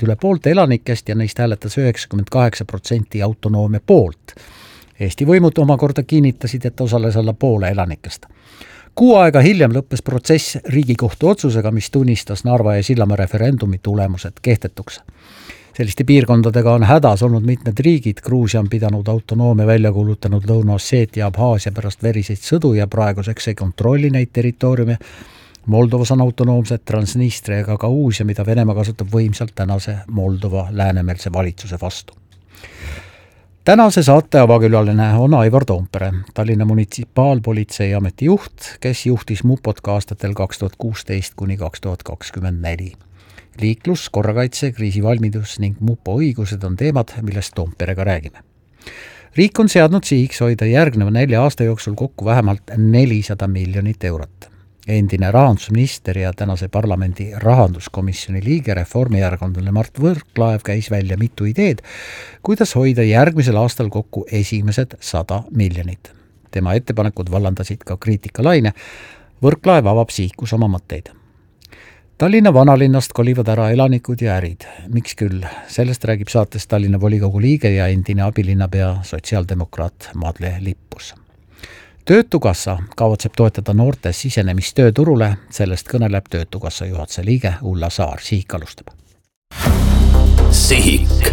üle poolte elanikest ja neist hääletas 98% autonoomia poolt. Eesti võimud omakorda kinnitasid, et osales alla poole elanikest. Kuu aega hiljem lõppes protsess Riigikohtu otsusega, mis tunnistas Narva ja Sillamäe referendumi tulemused kehtetuks. Selliste piirkondadega on hädas olnud mitmed riigid. Gruusia on pidanud autonoomia välja kuulutanud Lõuna-Osseetia ja Abhaasia pärast veriseid sõdu ja praeguseks ei kontrolli neid territooriume. Moldovas on autonoomsed Transnistria ega Gagauzia, mida Venemaa kasutab võimsalt tänase Moldova läänemeelse valitsuse vastu. Tänase saate avakülaline on Aivar Toompere, Tallinna munitsipaalpolitsei ameti juht, kes juhtis MUPOt ka aastatel 2016 kuni 2024. Liiklus, korrakaitse, kriisivalmidus ning MUPO õigused on teemad, millest Toomperega räägime. Riik on seadnud sihiks hoida järgneva 4 aasta jooksul kokku vähemalt 400 miljonit eurot. Endine rahandusminister ja tänase parlamendi rahanduskomisjoni liige reformierakondlane Mart Võrklaev käis välja mitu ideed, kuidas hoida järgmisel aastal kokku esimesed 100 miljonit. Tema ettepanekud vallandasid ka kriitikalaine. Võrklaev avab sihikus oma mõtteid. Tallinna vanalinnast kolivad ära elanikud ja ärid. Miks küll? Sellest räägib saates Tallinna volikogu liige ja endine abilinnapea sotsiaaldemokraat Madle Lippus. Töötukassa kavatseb toetada noorte sisenemist tööturule, sellest kõneleb Töötukassa juhatuse liige Ulla Saar. Sihik alustab. Sihik.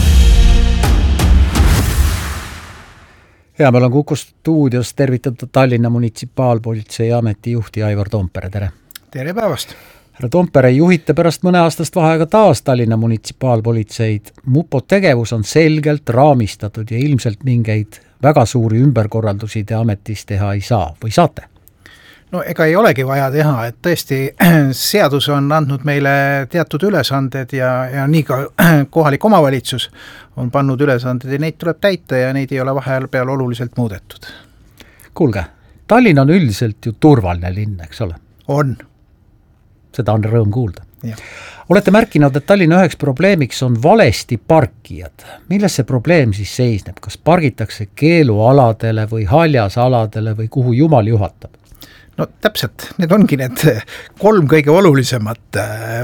Ja meil on Kuku stuudios tervitatud Tallinna munitsipaalpolitsei ameti juhti Aivar Toompere. Tere! Tere päevast! Härra Toompere, juhite pärast mõne aastast vaheaega taas Tallinna munitsipaalpolitseid. MUPO tegevus on selgelt raamistatud ja ilmselt mingeid väga suuri ümberkorraldusi te ametis teha ei saa või saate? No ega ei olegi vaja teha, et tõesti seadus on andnud meile teatud ülesanded ja nii ka kohalik omavalitsus on pannud ülesanded ja neid tuleb täita ja neid ei ole vahepeal oluliselt muudetud. Kuulge, Tallinn on üldiselt ju turvaline linn, eks ole? On. Seda on rõõm kuulda. Ja. Olete märkinud, et Tallinna üheks probleemiks on valesti parkijad. Milles see probleem siis seisneb? Kas pargitakse keelualadele või haljasaladele või kuhu jumal juhatab? No täpselt, need ongi need 3 kõige olulisemat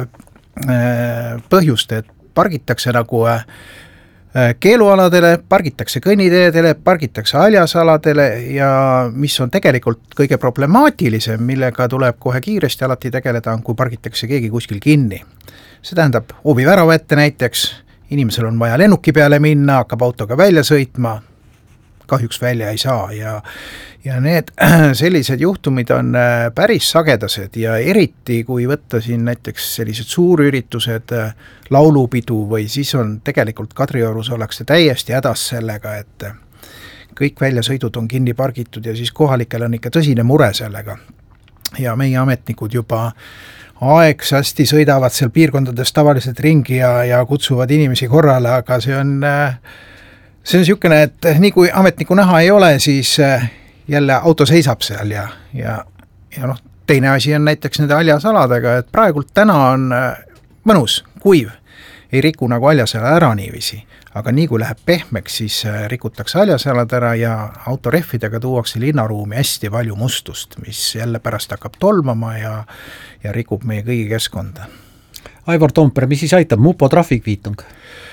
põhjust, et pargitakse nagu keelualadele, pargitakse kõnniteedele, pargitakse haljasaladele ja mis on tegelikult kõige problemaatilisem, millega tuleb kohe kiiresti alati tegeleda, on kui pargitakse keegi kuskil kinni. See tähendab hobivärava ette näiteks, inimesel on vaja lennuki peale minna, hakkab autoga välja sõitma, kahjuks välja ei saa ja need sellised juhtumid on päris sagedased ja eriti kui võtta siin näiteks sellised suurüritused, laulupidu või siis on tegelikult Kadriorus ollakse täiesti hädas sellega, et kõik väljasõidud on kinni pargitud ja siis kohalikel on ikka tõsine mure sellega. Ja meie ametnikud juba aegsasti sõidavad seal piirkondades tavaliselt ringi ja kutsuvad inimesi korrale, aga see on niisugune, et nii kui ametniku näha ei ole, siis jälle auto seisab seal ja noh, teine asi on näiteks nende haljasaladega, et praegult täna on mõnus, kuiv, ei riku nagu haljasala ära niiviisi, aga nii kui läheb pehmeks, siis rikutakse haljasalad ära ja autorehvidega tuuakse linnaruumi hästi palju mustust, mis jälle pärast hakkab tolmama ja rikub meie kõigi keskkonda. Aivar Toompere, mis siis aitab? MUPO trahvikviitung?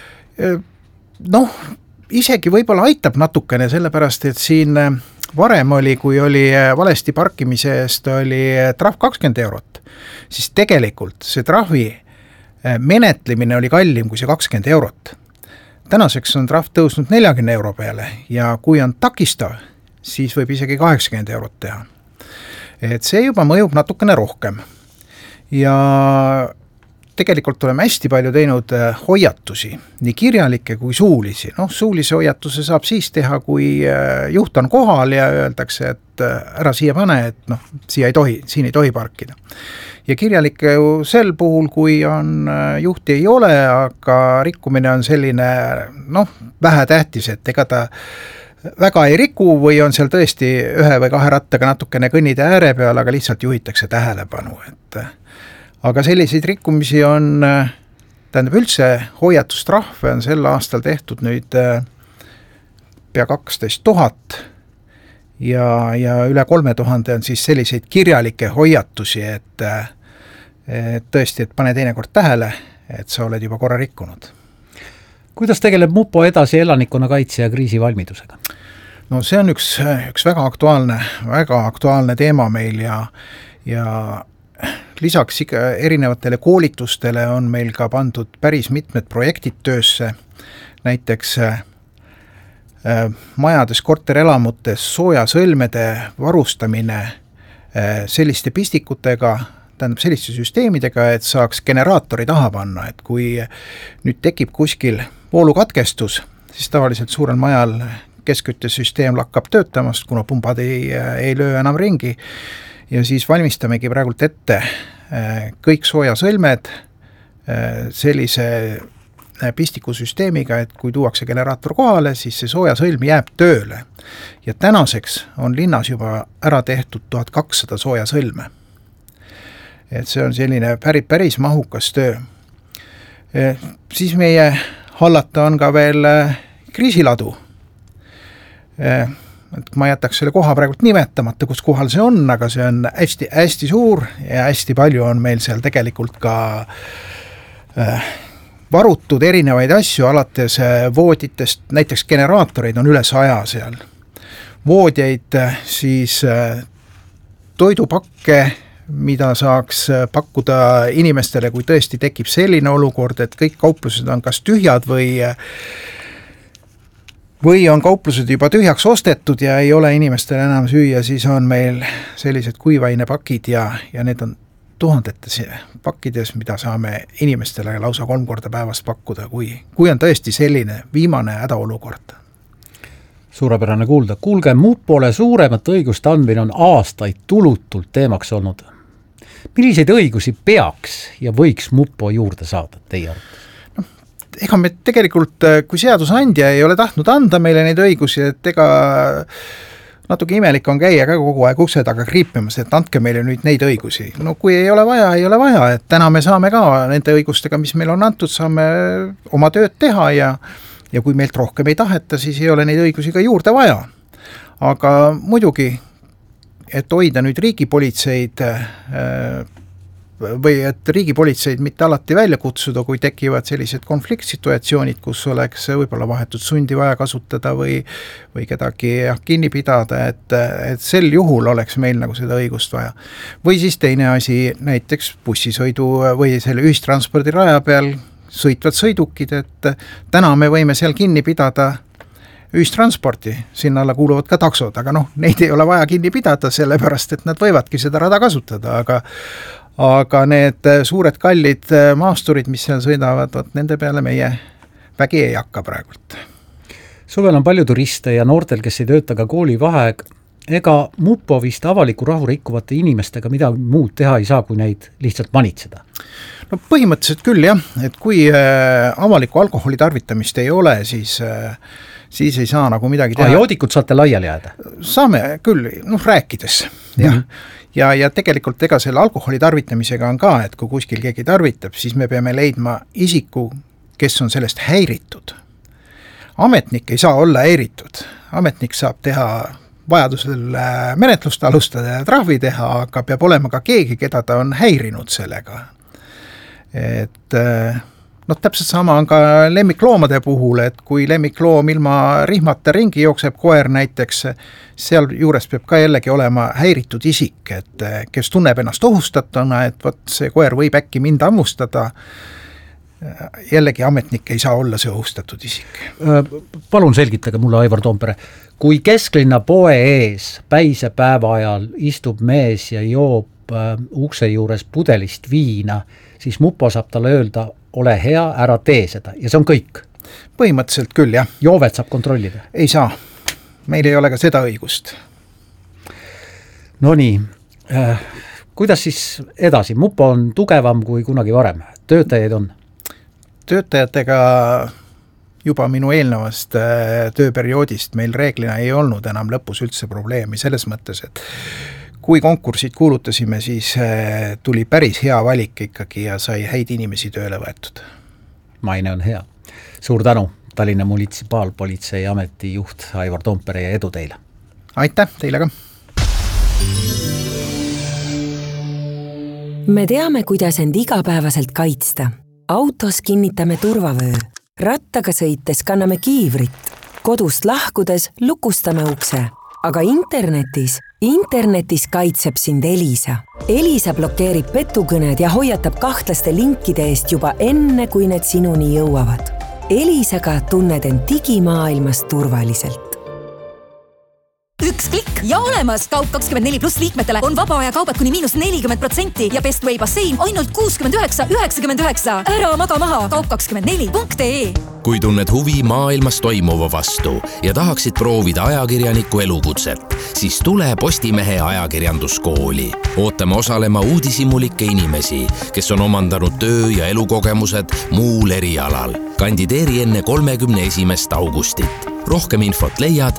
Noh, isegi võib-olla aitab natukene, sellepärast et siin varem oli, kui oli valesti parkimise eest, oli trahv 20 eurot, siis tegelikult see trahvi menetlemine oli kallim kui see 20 eurot. Tänaseks on trahv tõusnud 40 euro peale ja kui on takistav, siis võib isegi 80 eurot teha. Et see juba mõjub natukene rohkem ja tegelikult oleme hästi palju teinud hoiatusi, nii kirjalikke kui suulisi. Noh, suulise hoiatuse saab siis teha, kui juht on kohal ja öeldakse, et ära siia pane, et noh, siin ei tohi parkida. Ja kirjalikke sel puhul, kui on juhti ei ole, aga rikkumine on selline, noh, vähe tähtis, et ega ta väga ei riku või on seal tõesti 1 või 2 rattaga natukene kõnnide ääre peal, aga lihtsalt juhitakse tähelepanu, et aga selliseid rikkumisi on, tähendab üldse hoiatustrahve on sel aastal tehtud nüüd pea 12 000 ja üle 3000 on siis selliseid kirjalikke hoiatusi, et tõesti, et pane teinekord tähele, et sa oled juba korra rikkunud. Kuidas tegeleb Mupo edasi elanikkonnakaitse ja kriisivalmidusega? No see on üks väga aktuaalne teema meil ja lisaks erinevatele koolitustele on meil ka pandud päris mitmed projektid töösse, näiteks majades, korterelamutes soojasõlmede varustamine selliste pistikutega, tähendab selliste süsteemidega, et saaks generaatori taha panna, et kui nüüd tekib kuskil voolukatkestus, siis tavaliselt suurel majal keskküttesüsteem lakkab töötamast, kuna pumbad ei löö enam ringi ja siis valmistamegi praegult ette kõik soojasõlmed sellise pistikusüsteemiga, et kui tuuakse generaator kohale, siis see soojasõlm jääb tööle. Ja tänaseks on linnas juba ära tehtud 1200 soojasõlme. Et see on selline päris mahukas töö. Siis meie hallata on ka veel kriisiladu. Et ma jätaks selle koha praegult nimetamata, kus kohal see on, aga see on hästi suur ja hästi palju on meil seal tegelikult ka varutud erinevaid asju, alates vooditest, näiteks generaatoreid on üle 100 seal. Voodjaid, siis toidupakke, mida saaks pakkuda inimestele, kui tõesti tekib selline olukord, et kõik kauplused on kas tühjad või on kauplused juba tühjaks ostetud ja ei ole inimestel enam süüa, siis on meil sellised kuivainepakid ja need on tuhandetes pakkides, mida saame inimestele lausa 3 korda päevast pakkuda, kui on tõesti selline viimane hädaolukord. Suurepärane kuulda. Kuulge, Mupole suuremat õiguste andmine on aastaid tulutult teemaks olnud. Milliseid õigusi peaks ja võiks Mupo juurde saada teie arvates? Ega me tegelikult, kui seadusandja ei ole tahtnud anda meile neid õigusi, et ega natuke imelik on käia ka kogu aeg ukse taga kriipimas, et andke meile nüüd neid õigusi. No kui ei ole vaja, et täna me saame ka nende õigustega, mis meil on antud, saame oma tööd teha ja kui meilt rohkem ei taheta, siis ei ole neid õigusi ka juurde vaja. Aga muidugi, et hoida nüüd riigipolitseid või et riigipolitseid mitte alati välja kutsuda, kui tekivad sellised konfliktsituatsioonid, kus oleks võib-olla vahetut sundi vaja kasutada või kedagi kinni pidada, et sel juhul oleks meil nagu seda õigust vaja. Või siis teine asi, näiteks bussisõidu või selle ühistranspordi raja peal sõitvad sõidukid, et täna me võime seal kinni pidada ühistransporti, sinna alla kuuluvad ka taksod, aga neid ei ole vaja kinni pidada, sellepärast et nad võivadki seda rada kasutada, aga need suured kallid maasturid, mis seal sõidavad, nende peale meie vägi ei hakka praegult. Suvel on palju turiste ja noortel, kes ei tööta ka koolivaheaeg, ega Mupo vist avaliku rahu rikkuvate inimestega midagi muud teha ei saa, kui neid lihtsalt manitseda? No põhimõtteliselt küll jah, et kui avaliku alkoholi tarvitamist ei ole, siis ei saa nagu midagi teha. Joodikud saate laiali jääda? Saame küll, rääkides. Ja tegelikult ega selle alkoholi tarvitamisega on ka, et kui kuskil keegi tarvitab, siis me peame leidma isiku, kes on sellest häiritud. Ametnik ei saa olla häiritud. Ametnik saab teha vajadusel menetlust alustada ja trahvi teha, aga peab olema ka keegi, keda ta on häirinud sellega. Et täpselt sama on ka lemmikloomade puhul, et kui lemmikloom ilma rihmata ringi jookseb koer näiteks, seal juures peab ka jällegi olema häiritud isik, et kes tunneb ennast ohustatuna, et see koer võib äkki mind ammustada. Jällegi ametnik ei saa olla see ohustatud isik. Palun selgitage mulle, Aivar Toompere, kui kesklinna poe ees päise päeva ajal istub mees ja joob ukse juures pudelist viina, siis Mupo saab talle öelda, ole hea, ära tee seda ja see on kõik. Põhimõtteliselt küll, jah. Joovet saab kontrollida? Ei saa. Meil ei ole ka seda õigust. No nii, kuidas siis edasi? Mupo on tugevam kui kunagi varem. Töötajaid on? Töötajatega juba minu eelnevast tööperioodist meil reeglina ei olnud enam lõpus üldse probleemi selles mõttes, et kui konkursid kuulutasime, siis tuli päris hea valik ikkagi ja sai häid inimesi tööle võetud. Maine on hea. Suur tänu, Tallinna munitsipaalpolitsei ameti juht Aivar Toompere ja edu teile. Aitäh, teile ka. Me teame, kuidas end igapäevaselt kaitsta. Autos kinnitame turvavöö. Rattaga sõites kanname kiivrit. Kodust lahkudes lukustame ukse. Aga internetis kaitseb sind Elisa. Elisa blokeerib petukõned ja hoiatab kahtlaste linkide eest juba enne, kui need sinuni jõuavad. Elisaga tunned end digimaailmas turvaliselt. Üks klikk ja olemas! Kaup24+ liikmetele on vaba aja kaubad kuni -40% ja Best Way bassein ainult 69,99. Ära maga maha kaup24.ee. Kui tunned huvi maailmas toimuva vastu ja tahaksid proovida ajakirjaniku elukutset, siis tule Postimehe ajakirjanduskooli. Ootame osalema uudishimulikke inimesi, kes on omandanud töö- ja elukogemused muul erialal. Kandideeri enne 31. augustit. Rohkem infot leiad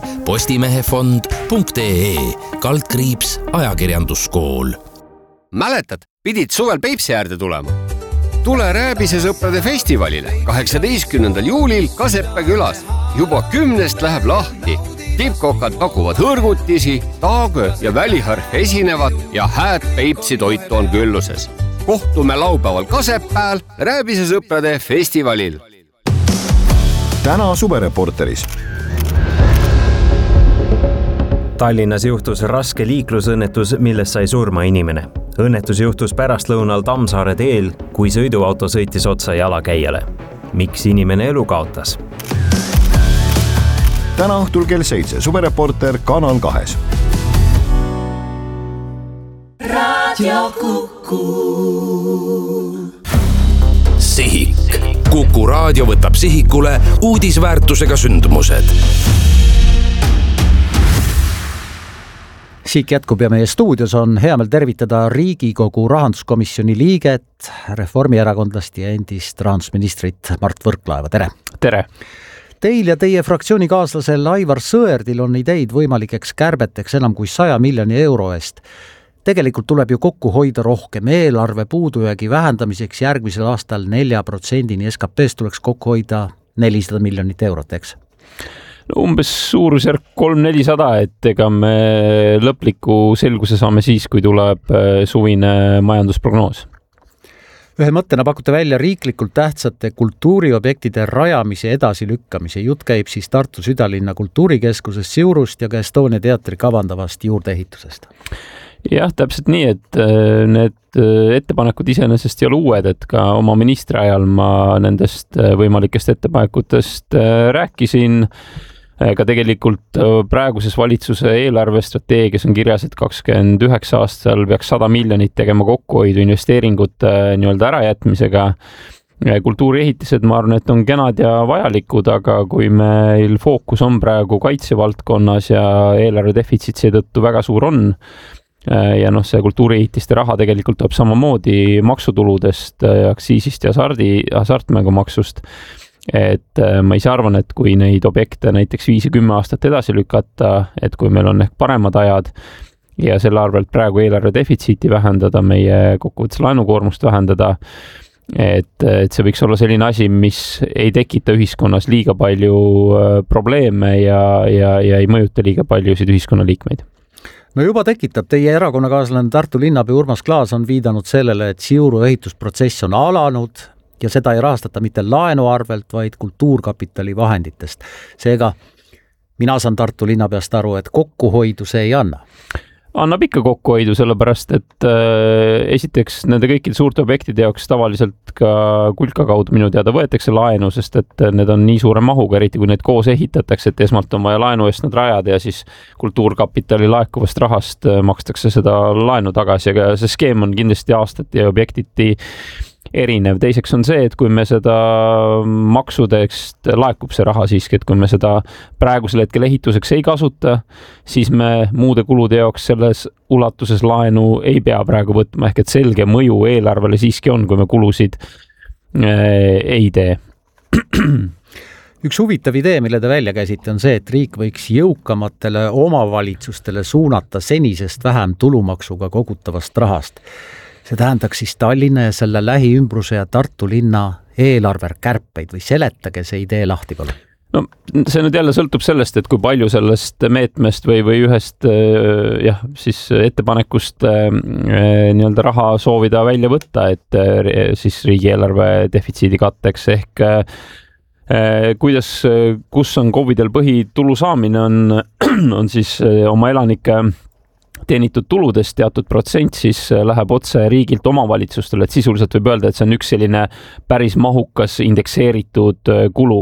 postimehefond.ee/ajakirjanduskool. Mäletad, pidid suvel Peipsi äärde tulema? Tule Rääbise sõprade festivalile 18. juulil Kaseppe külas. Juba 10 läheb lahti. Tippkokad pakuvad hõrgutisi, taagö ja väliharf esinevad ja hääd Peipsi toitu on külluses. Kohtume laupäeval Kasepääl Rääbise sõprade festivalil. Täna suvereporteris. Tallinnas juhtus raske liiklusõnnetus, milles sai surma inimene. Õnnetus juhtus pärastlõunal Tammsaare teel, kui sõiduauto sõitis otsa jalakäijale. Miks inimene elu kaotas? Täna õhtul kell 7 suvereporter Kanal 2. Radio Kuku. Sihik. Kuku raadio võtab sihikule uudisväärtusega sündmused. Siik jätkub ja meie stuudios on hea meel tervitada Riigikogu rahanduskomisjoni liiget, reformierakondlast ja endist rahandusministrit Mart Võrklaeva. Tere! Tere! Teil ja teie fraktsioonikaaslasel Aivar Sõerdil on ideid võimalikeks kärbeteks enam kui 100 miljoni euro eest. Tegelikult tuleb ju kokku hoida rohkem. Eelarve puudujäägi vähendamiseks järgmisel aastal 4% SKP-st tuleks kokku hoida 400 miljonit eurot, eks? Umbes suurusjärk 300-400, et ega me lõpliku selguse saame siis, kui tuleb suvine majandusprognoos. Ühe mõttena pakute välja riiklikult tähtsate kultuuriobjektide rajamise edasilükkamise. Jutt käib siis Tartu südalinna kultuurikeskusest, Siurust ja ka Estonia teatri kavandavast juurdeehitusest. Jah, täpselt nii, et need ettepanekud iseenesest ei ole uued, et ka oma ministri ajal ma nendest võimalikest ettepanekutest rääkisin. Ka tegelikult praeguses valitsuse eelarvestrateegias on kirjas, et 29 aastal peaks 100 miljonit tegema kokkuhoidu investeeringute nii-öelda ärajätmisega. Kultuuriehitised, ma arvan, et on kenad ja vajalikud, aga kui meil fookus on praegu kaitsevaldkonnas ja eelarve defitsiit seetõttu väga suur on, ja see kultuuriehitiste raha tegelikult tuleb samamoodi maksutuludest, aktsiisist ja hasartmängumaksust. Et ma ise arvan, et kui neid objekte näiteks 5 ja 10 aastat edasi lükata, et kui meil on ehk paremad ajad ja selle arvelt praegu eelarve defitsiiti vähendada, meie kokkuvõttes laenukoormust vähendada, et see võiks olla selline asi, mis ei tekita ühiskonnas liiga palju probleeme ja ei mõjuta liiga paljusid ühiskonnaliikmeid. No juba tekitab. Teie erakonnakaaslane Tartu linnapea Urmas Klaas on viidanud sellele, et Siuru ehitusprotsess on alanud ja seda ei rahastata mitte laenu arvelt, vaid kultuurkapitali vahenditest. Seega mina saan Tartu linnapeast aru, et kokkuhoidu see ei anna. Annab ikka kokkuhoidu, sellepärast, et esiteks nende kõikide suurte objektide jaoks tavaliselt ka kulka kaudu minu teada võetakse laenu, sest et need on nii suure mahuga, eriti kui need koos ehitatakse, et esmalt on vaja laenu eest nad rajada ja siis kultuurkapitali laekuvast rahast makstakse seda laenu tagasi, aga see skeem on kindlasti aastati ja objektiti erinev. Teiseks on see, et kui me seda maksudest laekub see raha siiski, et kui me seda praegusel hetkel ehituseks ei kasuta, siis me muude kulude jaoks selles ulatuses laenu ei pea praegu võtma, ehk et selge mõju eelarvele siiski on, kui me kulusid ei tee. Üks huvitav idee, mille te välja käisite, on see, et riik võiks jõukamatele omavalitsustele suunata senisest vähem tulumaksuga kogutavast rahast. See tähendaks siis Tallinna ja selle lähiümbruse ja Tartu linna eelarve kärpeid või seletage see idee lahti, palun? No see nüüd jälle sõltub sellest, et kui palju sellest meetmest või ühest siis ettepanekust nii-öelda raha soovida välja võtta, et siis riigieelarve defitsiidi katteks ehk kus on KOV-idel põhitulu saamine on siis oma elanike teenitud tuludest teatud protsent siis läheb otse riigilt omavalitsustele, et sisuliselt võib öelda, et see on üks selline päris mahukas indekseeritud kulu,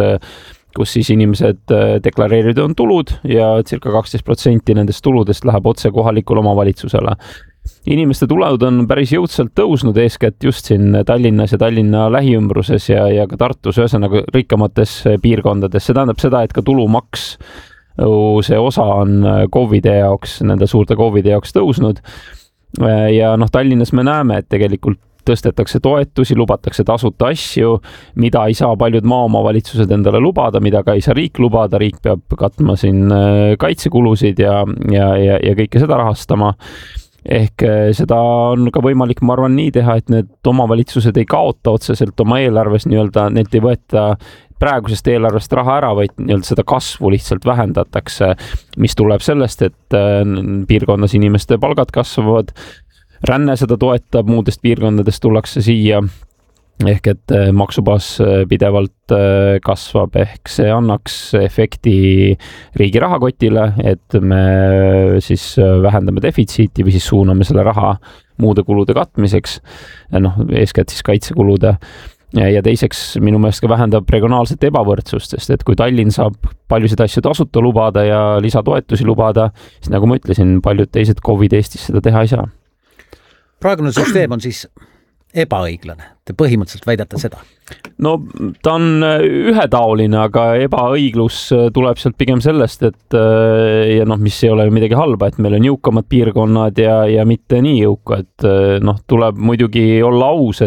kus siis inimesed deklareerivad on tulud ja circa 12% nendest tuludest läheb otse kohalikule omavalitsusele. Inimeste tulud on päris jõudsalt tõusnud, eeskätt just siin Tallinnas ja Tallinna lähiümbruses ja ka Tartus, ühesõnaga rikkamates piirkondades. See tähendab seda, et ka tulumaks, see osa on KOV-ide jaoks, nende suurte KOV-ide jaoks tõusnud. Ja Tallinnas me näeme, et tegelikult tõstetakse toetusi, lubatakse tasuta asju, mida ei saa paljud maaomavalitsused endale lubada, mida ka ei saa riik lubada. Riik peab katma siin kaitsekulusid ja kõike seda rahastama. Ehk seda on ka võimalik, ma arvan, nii teha, et need omavalitsused ei kaota otseselt oma eelarves nii-öelda, neilt ei võeta praegusest eelarvest raha ära, vaid nii-öelda seda kasvu lihtsalt vähendatakse, mis tuleb sellest, et piirkonnas inimeste palgad kasvavad, ränne seda toetab, muudest piirkondadest tullakse siia, ehk et maksubaas pidevalt kasvab, ehk see annaks efekti riigi rahakotile, et me siis vähendame defitsiiti või siis suuname selle raha muude kulude katmiseks, eeskätt siis kaitsekulude. Ja teiseks minu meelest ka vähendab regionaalset ebavõrdsust, sest et kui Tallinn saab paljusid asju tasuta lubada ja lisatoetusi lubada, siis nagu ma ütlesin, paljud teised KOV-id Eestis seda teha ei saa. Praegune süsteem on siis ebaõiglane. Te põhimõtteliselt väidate seda? No ta on ühetaoline, aga ebaõiglus tuleb sealt pigem sellest, et mis ei ole midagi halba, et meil on jõukamad piirkonnad ja mitte nii jõukad. Tuleb muidugi olla aus,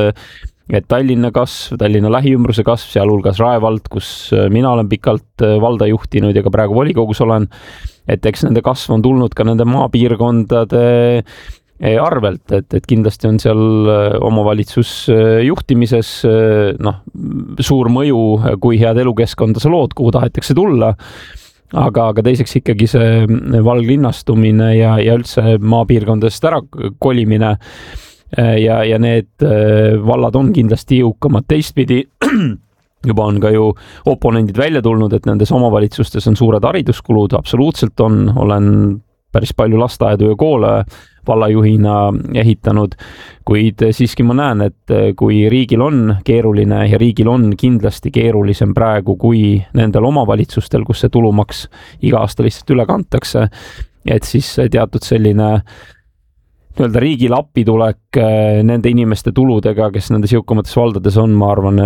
et Tallinna kasv, Tallinna lähiümbruse kasv, sealhulgas Rae vald, kus mina olen pikalt valda juhtinud ja ka praegu volikogus olen, et eks nende kasv on tulnud ka nende maapiirkondade arvelt, et kindlasti on seal omavalitsus juhtimises suur mõju, kui head elukeskkonda sa lood, kuhu tahetakse tulla. Aga teiseks ikkagi see valglinnastumine ja üldse maapiirkondadest ära kolimine ja need vallad on kindlasti jõukamad. Teistpidi juba on ka ju oponendid välja tulnud, et nendes omavalitsustes on suured hariduskulud, absoluutselt on, olen päris palju lasteaedu ja koole vallajuhina ehitanud, kuid siiski ma näen, et kui riigil on keeruline ja riigil on kindlasti keerulisem praegu kui nendel omavalitsustel, kus see tulumaks iga aasta lihtsalt üle kantakse, et siis teatud selline nii-öelda riigile appitulek nende inimeste tuludega, kes nendes jõukamates valdades on, ma arvan,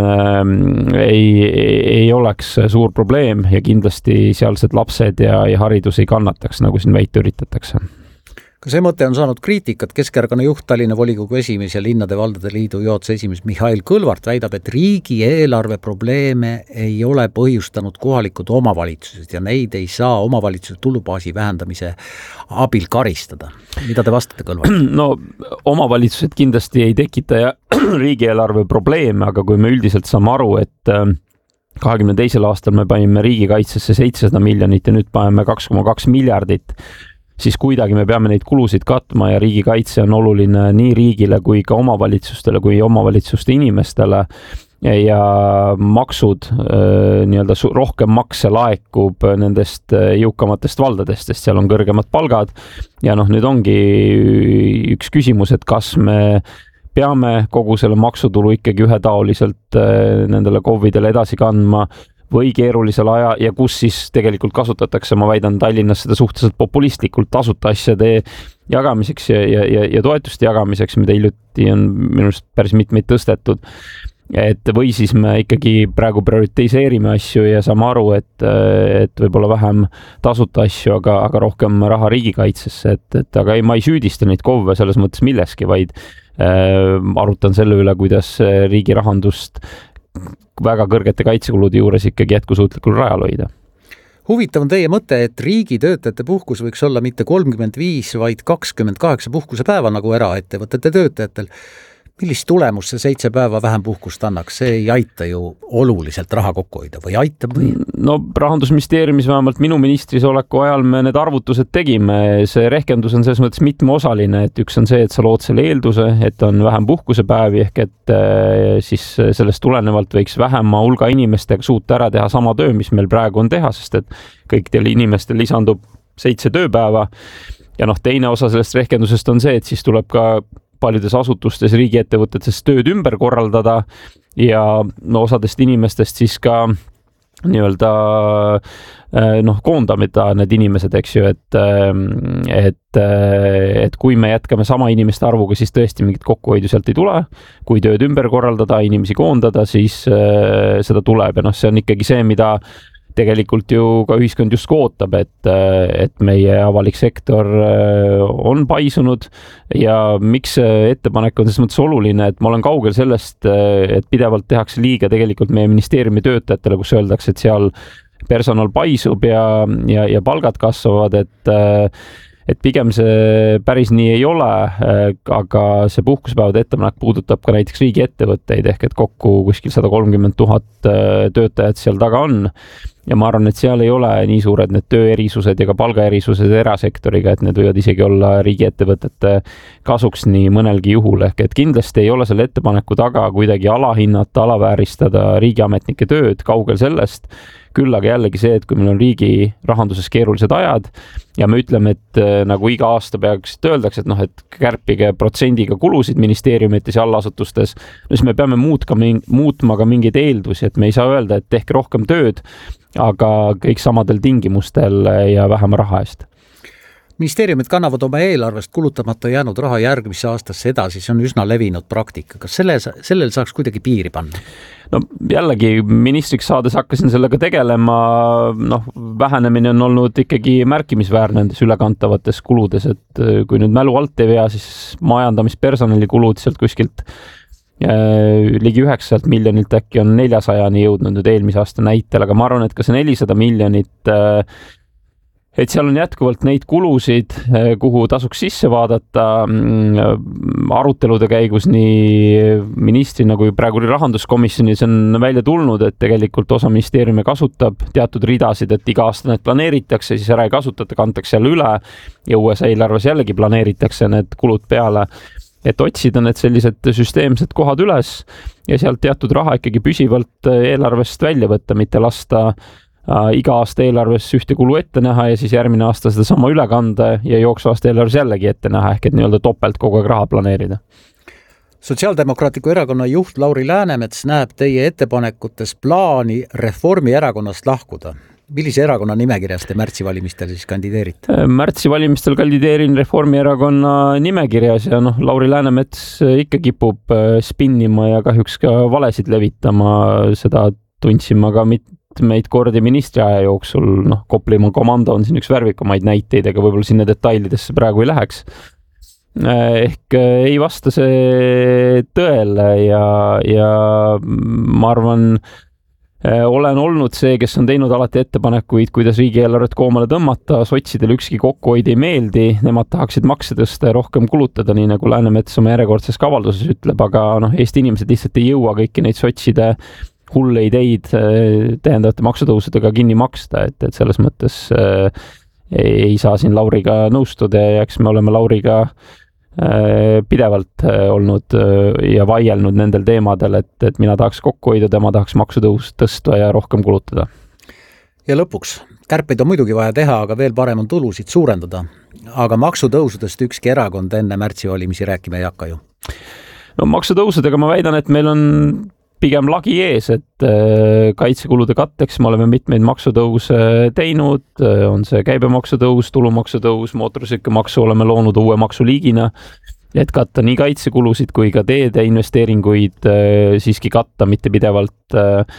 ei oleks suur probleem ja kindlasti sealsed lapsed ja haridus ei kannataks, nagu siin väita üritatakse. Ka see mõte on saanud kriitikat. Keskerakonna juht Tallinna volikogu esimees ja Linnade valdade liidu juhatuse esimees Mihhail Kõlvart väidab, et riigi eelarve probleeme ei ole põhjustanud kohalikud omavalitsused ja neid ei saa omavalitsuse tulubaasi vähendamise abil karistada. Mida te vastate, Kõlvart? No omavalitsused kindlasti ei tekita riigieelarve probleeme, aga kui me üldiselt saame aru, et 22. aastal me panime riigikaitsesse 700 miljonit ja nüüd paneme 2,2 miljardit, siis kuidagi me peame neid kulusid katma ja riigikaitse on oluline nii riigile kui ka omavalitsustele kui omavalitsuste inimestele ja maksud, nii-öelda rohkem makse laekub nendest jõukamatest valdadest, sest seal on kõrgemad palgad ja nüüd ongi üks küsimus, et kas me peame kogu selle maksutulu ikkagi ühetaoliselt nendele KOV-idele edasi kandma või keerulisel aja ja kus siis tegelikult kasutatakse, ma väidan Tallinnas seda suhteliselt populistlikult tasuta asjade jagamiseks ja toetuste jagamiseks, mida hiljuti on minust päris mitmeid tõstetud. Et või siis me ikkagi praegu prioritiseerime asju ja saame aru, et võib-olla vähem tasuta asju, aga rohkem raha riigikaitsesse, aga ma ei süüdista neid KOV-e selles mõttes milleski, vaid arutan selle üle, kuidas riigi rahandust väga kõrgete kaitsekulude juures ikkagi jätkusuutlikul rajal hoida. Huvitav on teie mõte, et riigi töötajate puhkus võiks olla mitte 35, vaid 28 puhkusepäeva nagu eraettevõtete töötajatel. millist tulemust see 7 päeva vähem puhkust annaks, see ei aita ju oluliselt raha kokku hoida või aitab või? No Rahandusministeeriumis vähemalt minu ministris oleku ajal me need arvutused tegime, see rehkendus on selles mõttes mitmeosaline, et üks on see, et sa lood selle eelduse, et on vähem puhkusepäevi ehk et siis sellest tulenevalt võiks vähema hulga inimestega suuta ära teha sama töö, mis meil praegu on teha, sest et kõikidel inimestel lisandub 7 tööpäeva ja teine osa sellest rehkendusest on see, et siis tuleb ka paljudes asutustes, riigiettevõtetes tööd ümber korraldada ja osadest inimestest siis ka nii-öelda koondamida need inimesed, eks ju, et kui me jätkame sama inimeste arvuga, siis tõesti mingit kokkuhoidu sealt ei tule. Kui tööd ümber korraldada, inimesi koondada, siis seda tuleb ja see on ikkagi see, mida tegelikult ju ka ühiskond just ootab, et meie avalik sektor on paisunud ja miks see ettepanek on selles mõttes oluline, et ma olen kaugel sellest, et pidevalt tehakse liiga tegelikult meie ministeeriumi töötajatele, kus öeldakse, et seal personal paisub ja palgad kasvavad, et pigem see päris nii ei ole, aga see puhkusepäevade ettepanek puudutab ka näiteks riigiettevõtteid ehk et kokku kuskil 130 000 töötajat seal taga on. Ja ma arvan, et seal ei ole nii suured need tööerisused ja ka palgaerisused erasektoriga, et need võivad isegi olla riigiettevõtete kasuks nii mõnelgi juhul. Ehk et kindlasti ei ole selle ettepaneku taga kuidagi alahinnata, alavääristada riigiametnike tööd, kaugel sellest. Küll aga jällegi see, et kui meil on riigi rahanduses keerulised ajad ja me ütleme, et nagu iga aasta peaks öeldakse, et kärpige protsendiga kulusid ministeeriumites ja allasutustes, siis me peame muutma ka mingeid eeldusi, et me ei saa öelda, et tehke rohkem tööd, aga kõik samadel tingimustel ja vähem raha eest. Ministeeriumid kannavad oma eelarvest kulutamata jäänud raha järgmisse aastasse edasi, see on üsna levinud praktika. Kas sellel saaks kuidagi piiri panna? No jällegi ministriks saades hakkasin sellega tegelema, vähenemine on olnud ikkagi märkimisväärne nendes ülekantavates kuludes, et kui nüüd mälu alt ei vea, siis majandamispersonali kulud sealt kuskilt ligi 900 miljonilt äkki on 400-ni jõudnud nüüd eelmise aasta näitel, aga ma arvan, et ka see 400 miljonit et seal on jätkuvalt neid kulusid, kuhu tasuks sisse vaadata arutelude käigus nii ministrina kui praegu rahanduskomisjonis on välja tulnud, et tegelikult osa ministeeriumi kasutab teatud ridasid, et iga aasta need planeeritakse, siis ära ei kasutata, kantakse jälle üle ja uues eelarves jällegi planeeritakse need kulud peale. Et otsida need sellised süsteemsed kohad üles ja sealt teatud raha ikkagi püsivalt eelarvest välja võtta, mitte lasta iga aasta eelarves ühte kulu ette näha ja siis järgmine aasta seda sama üle kanda ja jooksu aasta eelarves jällegi ette näha, ehk et nii-öelda topelt kogu aeg raha planeerida. Sotsiaaldemokraatliku erakonna juht Lauri Läänemets näeb teie ettepanekutes plaani Reformierakonnast lahkuda. Millise erakonna nimekirjas te märtsivalimistel siis kandideerite? Märtsivalimistel kandideerin Reformierakonna nimekirjas ja Lauri Läänemets ikka kipub spinnima ja kahjuks ka valesid levitama, seda tundsime ka meid kordi ministri aja jooksul, Koplimaa komando on siin üks värvikumaid näiteid, aga võib-olla sinna detailidesse praegu ei läheks. Ehk ei vasta see tõele ja ma arvan, olen olnud see, kes on teinud alati ettepanekuid, kuidas riigieelarvet koomale tõmmata, sotsidele ükski kokkuhoid ei meeldi, nemad tahaksid makse tõsta ja rohkem kulutada, nii nagu Läänemets oma järjekordses kavalduses ütleb, aga Eesti inimesed lihtsalt ei jõua kõiki neid sotside hulle ideid täiendavate maksutõusudega kinni maksta, et selles mõttes ei saa siin Lauriga nõustuda ja eks me oleme Lauriga pidevalt olnud ja vaielnud nendel teemadel, et mina tahaks kokku hoida, tema tahaks maksutõus tõsta ja rohkem kulutada. Ja lõpuks, kärpeid on muidugi vaja teha, aga veel parem on tulusid suurendada. Aga maksutõusudest ükski erakond enne märtsivalimisi rääkima ei hakka ju. No maksutõusudega ma väidan, et meil on pigem lagi ees, et kaitsekulude katteks me oleme mitmeid maksutõuse teinud, on see käibemaksutõus, tulumaksutõus, mootorsõidukimaksu oleme loonud uue maksuliigina, et katta nii kaitsekulusid kui ka teede investeeringuid siiski katta, mitte pidevalt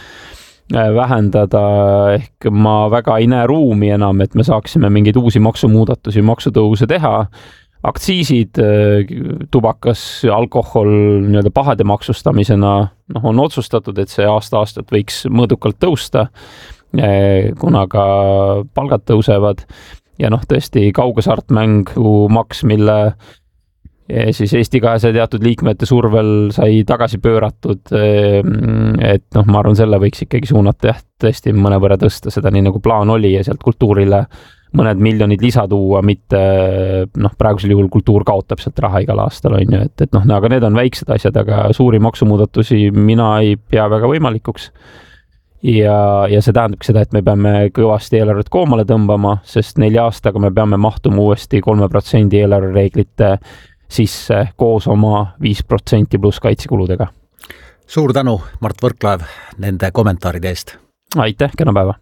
vähendada, ehk ma väga ei näe ruumi enam, et me saaksime mingeid uusi maksumuudatusi, maksutõuse teha. Aktsiisid, tubakas, alkohol nii-öelda pahede maksustamisena on otsustatud, et see aasta-aastat võiks mõõdukalt tõusta, kuna ka palgad tõusevad ja tõesti kaughasartmängu maks, mille siis Eesti 200 teatud liikmete survel sai tagasi pööratud, et ma arvan, selle võiks ikkagi suunata tõesti mõnevõrra tõsta seda nii nagu plaan oli ja sealt kultuurile mõned miljonid lisa tuua, mitte praegusel juhul kultuur kaotab sealt raha igal aastal, on ju, et aga need on väiksed asjad, aga suuri maksumuudatusi mina ei pea väga võimalikuks. Ja see tähendabki seda, et me peame kõvasti eelarvet koomale tõmbama, sest 4 aastaga me peame mahtuma uuesti 3% eelarvereeglite sisse koos oma 5% pluss kaitsekuludega. Suur tänu, Mart Võrklaev, nende kommentaaride eest. Aitäh, kena päeva!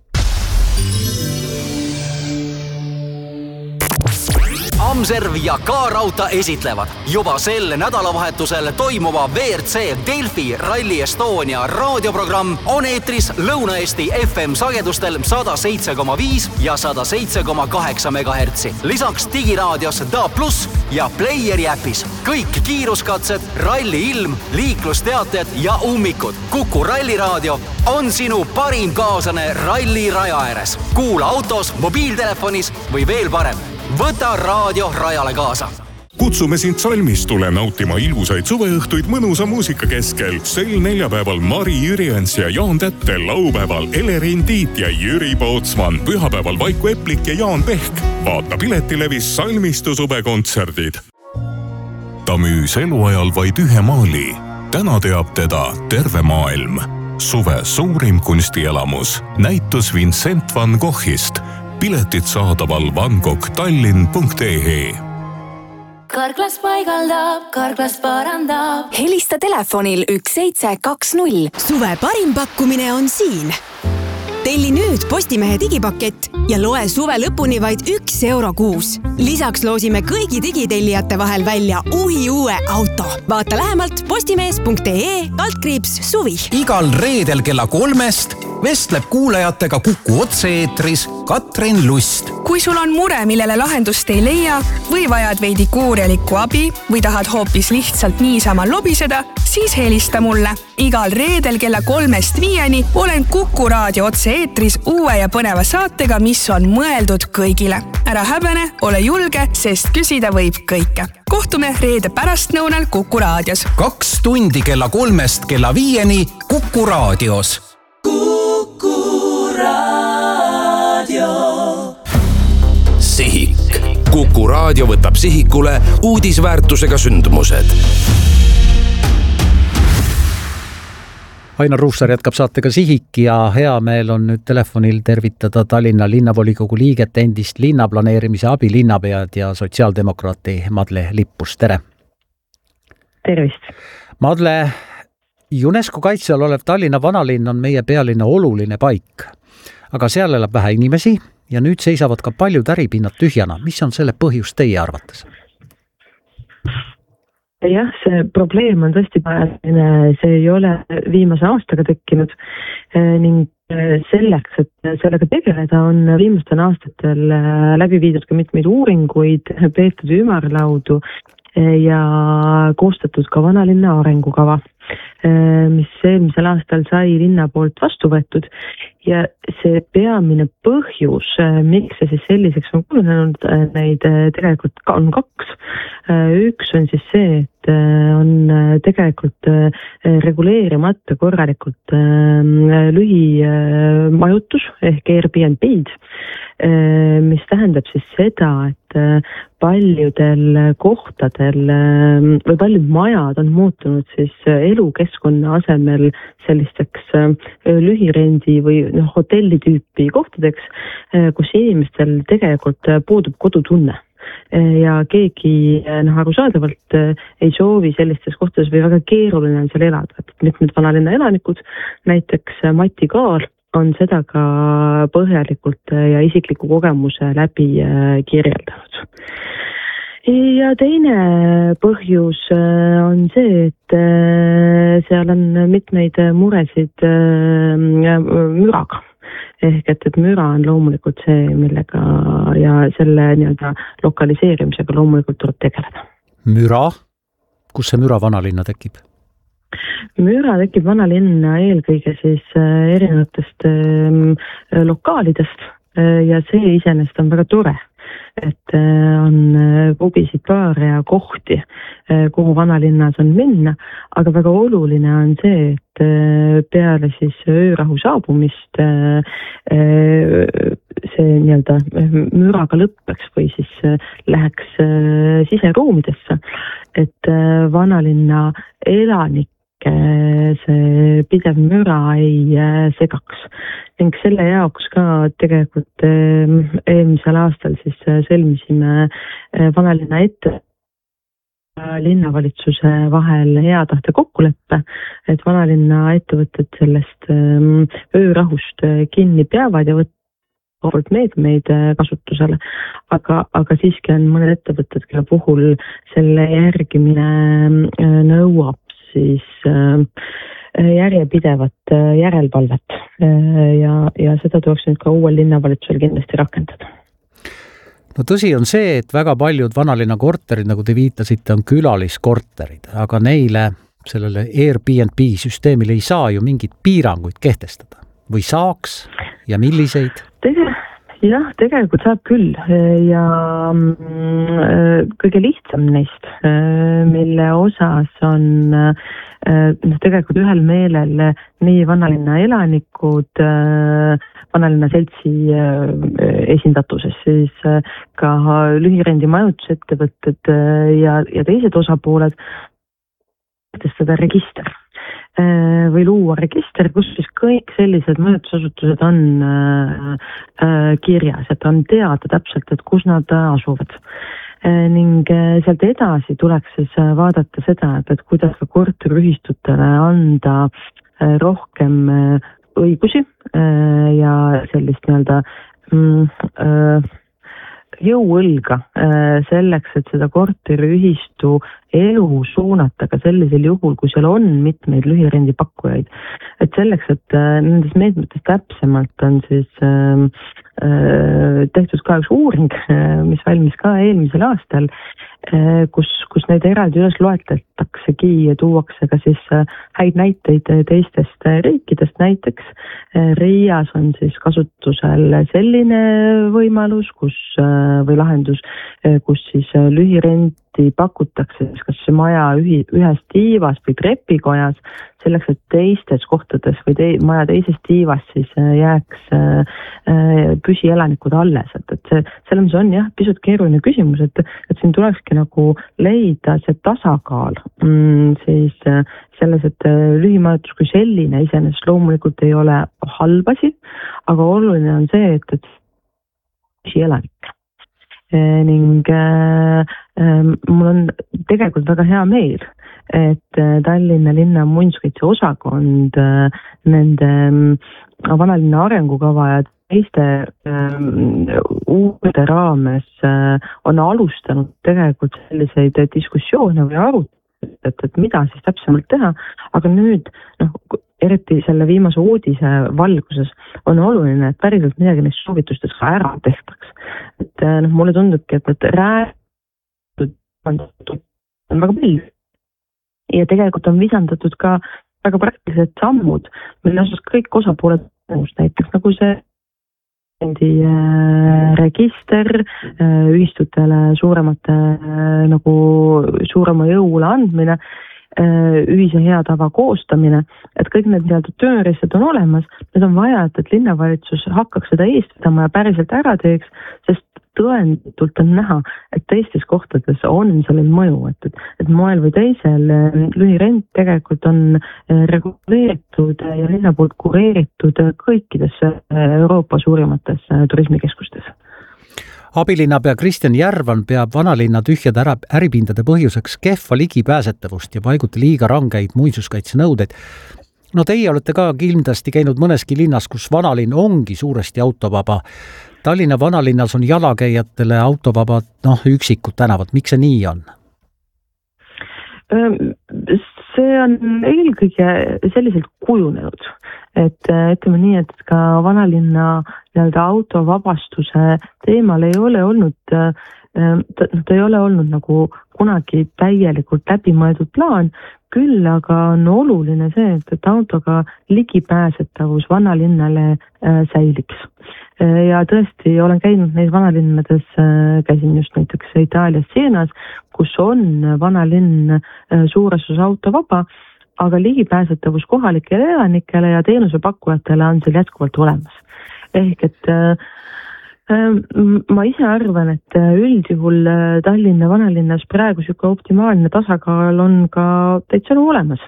Amserv ja K-Rauta esitlevad juba sel nädalavahetusel toimuva WRC Delfi Rally Estonia raadioprogramm on eetris Lõuna-Eesti FM sagedustel 107,5 ja 107,8 MHz. Lisaks digiraadios DA+ ja Playeri äpis. Kõik kiiruskatsed, ralli ilm, liiklusteated ja ummikud. Kuku ralliraadio on sinu parim kaaslane ralli raja ääres. Kuula autos, mobiiltelefonis või veel parem. Võta raadio rajale kaasa. Kutsume sind salmistule nautima ilusaid suveõhtuid mõnusa muusika keskel. Sel neljapäeval Mari Jüriens ja Jaan Tätte, laupäeval Elerin Tiit ja Jüri Pootsman, pühapäeval Vaiku Eplik ja Jaan Pehk. Vaata Piletilevis Salmistu suvekontserdid. Ta müüs eluajal vaid 1 maali. Täna teab teda terve maailm. Suve suurim kunstielamus. Näitus Vincent van Goghist. Piletid saadaval vangoghtallinn.ee. Karklas paigaldab, Karklas parandab. Helista telefonil 1720. Suve parim pakkumine on siin. Telli nüüd Postimehe digipakett ja loe suve lõpuni vaid €1 kuus. Lisaks loosime kõigi digitellijate vahel välja uue auto. Vaata lähemalt postimees.ee/suvi. Igal reedel kella 3 vestleb kuulajatega Kuku otse-eetris Katrin Lust. Kui sul on mure, millele lahendust ei leia või vajad veidi kuurjalikku abi või tahad hoopis lihtsalt niisama lobiseda, siis helista mulle. Igal reedel kella 3-5 olen Kuku raadio otse-eetris uue ja põneva saatega, mis on mõeldud kõigile. Ära häbene, ole julge, sest küsida võib kõike. Kohtume reede pärastnõunal Kuku raadios. 2 tundi kella 3 kella 5 Kuku raadios. Kuku raadio. Sihik. Kuku raadio võtab sihikule uudisväärtusega sündmused. Ainar Ruussaar jätkab saatega Sihik ja hea meel on nüüd telefonil tervitada Tallinna linnavolikogu liiget, endist linnaplaneerimise abilinnapead ja sotsiaaldemokraati Madle Lippus. Tere! Tervist! Madle, UNESCO kaitse all olev Tallinna vanalinn on meie pealinna oluline paik, aga seal elab vähe inimesi ja nüüd seisavad ka paljud äripinnad tühjana. Mis on selle põhjus teie arvates? Jah, see probleem on tõesti pääline, see ei ole viimase aastaga tekkinud ning selleks, et sellega tegeleda, on viimastel aastatel läbi viidud ka mitmeid uuringuid, peetud ümarlaudu ja koostatud ka vanalinna arengukava, mis eelmisel aastal sai linna poolt vastu võetud ja see peamine põhjus, miks see siis selliseks on kujunenud, neid tegelikult on 2. Üks on siis see, et on tegelikult reguleerimata korralikult lühimajutus ehk Airbnb-d, mis tähendab siis seda, et paljudel kohtadel või paljud majad on muutunud siis elukeskkonna asemel sellisteks lühirendi või hotelli tüüpi kohtadeks, kus inimestel tegelikult puudub kodutunne. Ja keegi arusaadavalt ei soovi sellistes kohtades või väga keeruline on seal elada. Mitmed vanalinna elanikud, näiteks Mati Kaal, on seda ka põhjalikult ja isikliku kogemuse läbi kirjeldanud. Ja teine põhjus on see, et seal on mitmeid muresid müraga. Ehk et müra on loomulikult see, millega ja selle lokaliseerimisega loomulikult tuleb tegeleda. Müra? Kus see müra vanalinna tekib? Müra tekib vanalinna eelkõige siis erinevatest lokaalidest ja see iseenesest on väga tore. et on klubisid, baare ja kohti, kuhu vanalinnas on minna, aga väga oluline on see, et peale siis öörahu saabumist see nii-öelda müraga lõppeks või siis läheks siseruumidesse, et vanalinna elanik see pidev müra ei segaks. Ning selle jaoks ka tegelikult eelmisel aastal siis sõlmisime vanalinna ette linnavalitsuse vahel hea tahte kokkuleppe, et vanalinna ettevõtted sellest öörahust kinni peavad ja võtavad meetmeid kasutusele, aga siiski on mõned ettevõtted, kelle puhul selle järgimine nõuab siis järjepidevat järelvalvet ja seda tuleks nüüd ka uuel linnavalitsusel kindlasti rakendada. No tõsi on see, et väga paljud vanalinna korterid, nagu te viitasite, on külaliskorterid, aga neile sellele Airbnb süsteemile ei saa ju mingit piiranguid kehtestada või saaks ja milliseid? Jah, tegelikult saab küll ja kõige lihtsam neist, mille osas on tegelikult ühel meelel nii vanalinna elanikud, vanalinna seltsi esindatuses, siis ka lühirendi majutusettevõtted ja teised osapooled, seda register või luua register, kus siis kõik sellised majutusasutused on kirjas, et on teada täpselt, et kus nad asuvad. Ning sealt edasi tuleks siis vaadata seda, et kuidas ka korteriühistutele anda rohkem õigusi ja sellist nii-öelda jõuõlga selleks, et seda korteriühistu elu suunata ka sellisel juhul, kui seal on mitmeid lühirendi pakkujaid. Et selleks, et nendest meetmetest täpsemalt on siis tehtud ka üks uuring, mis valmis ka eelmisel aastal, kus neid eraldi üles loetletaksegi ja tuuakse ka siis häid näiteid teistest riikidest. Näiteks Riias on siis kasutusel selline võimalus, või lahendus, kus siis lühirenti pakutakse siis kas maja ühes tiivas või trepikojas, selleks, et teistes kohtades või maja teises tiivas siis jääks püsielanikud alles. Et see selles on jah, pisut keeruline küsimus, et siin tulekski nagu leida see tasakaal siis selles, et lühimajutus kui selline iseenesest loomulikult ei ole halbasi, aga oluline on see, et püsielanik. Ning mul on tegelikult väga hea meel, et Tallinna linna muinsuskaitse osakond nende vanalinna arengukava ja teiste uude raames on alustanud tegelikult selliseid diskussioone või arutelusid, et mida siis täpsemalt teha, aga nüüd eriti selle viimase uudise valguses on oluline, et päriselt midagi neist soovitustest ka ära tehtaks. Et mulle tundubki, et räägitud on väga palju ja tegelikult on visandatud ka väga praktilised sammud, mille osas kõik osapooled näiteks nagu see register, ühistutele suurema jõule andmine, ühise hea tava koostamine, et kõik need tööriistad on olemas, need on vaja, et linnavalitsus hakkaks seda eestvedama ja päriselt ära teeks, sest tõenditult on näha, et teistes kohtades on sellel mõju, et moel või teisel lühirent tegelikult on reguleeritud ja linna poolt kureeritud kõikides Euroopa suurimates turismikeskustes. Abilinnapea Kristjan Järvan peab vanalinna tühjade äripindade põhjuseks kehva ligipääsetavust ja paiguti liiga rangeid muinsuskaitsenõudeid. No teie olete ka kindlasti käinud mõneski linnas, kus vanalinn ongi suuresti autovaba. Tallinna vanalinnas on jalakäijatele autovabad üksikud tänavad. Miks see nii on? See on eelkõige selliselt kujunenud, et ütleme nii, et ka vanalinna autovabastuse teemal ei ole olnud, ta ei ole olnud nagu kunagi täielikult läbimõeldud plaan, küll aga on oluline see, et autoga ligipääsetavus vanalinnale säiliks. ja tõesti olen käinud neis vanalinnades, käisin just näiteks Itaalias Sienas, kus on vanalinn suures osas autovaba, aga ligipääsetavus kohalikele elanikele ja teenusepakkujatele on seal jätkuvalt olemas. Ehk et ma ise arvan, et üldjuhul Tallinna vanalinnas praegu siuke optimaalne tasakaal on ka täitsa olemas.